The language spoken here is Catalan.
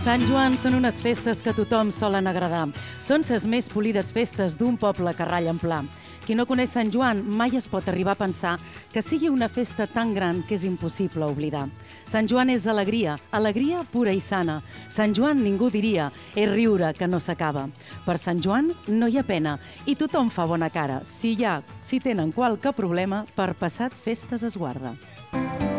Sant Joan són unes festes que a tothom solen agradar. Són les més polides festes d'un poble que ratlla en pla. Qui no coneix Sant Joan mai es pot arribar a pensar que sigui una festa tan gran que és impossible oblidar. Sant Joan és alegria, alegria pura i sana. Sant Joan, ningú diria, és riure que no s'acaba. Per Sant Joan no hi ha pena i tothom fa bona cara. Si tenen qualque problema, per passat festes es guarda.